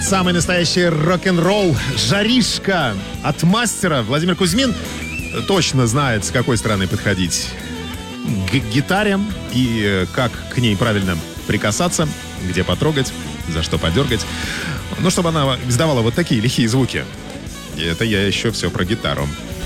Самый настоящий рок-н-ролл, жаришка от мастера. Владимир Кузьмин точно знает, с какой стороны подходить к гитаре и как к ней правильно прикасаться, где потрогать, за что подергать. Ну, чтобы она издавала вот такие лихие звуки. И это я еще все про гитару.